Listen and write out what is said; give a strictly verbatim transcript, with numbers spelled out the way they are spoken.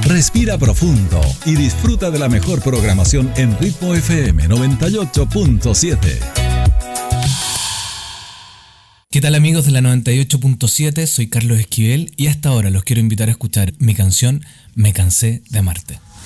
Respira profundo y disfruta de la mejor programación en Ritmo F M noventa y ocho punto siete. ¿Qué tal amigos de la noventa y ocho punto siete? Soy Carlos Esquivel y hasta ahora los quiero invitar a escuchar mi canción Me cansé de amarte.